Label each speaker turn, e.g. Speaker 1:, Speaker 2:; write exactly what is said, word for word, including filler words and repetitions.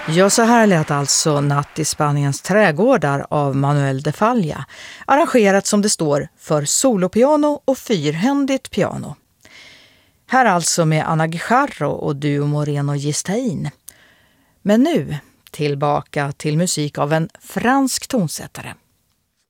Speaker 1: Ja, så här lät alltså Natt i Spaniens trädgårdar av Manuel de Falla, arrangerat som det står för solopiano och fyrhändigt piano. Här alltså med Ana Guijarro och Duo Moreno Gistain. Men nu tillbaka till musik av en fransk tonsättare.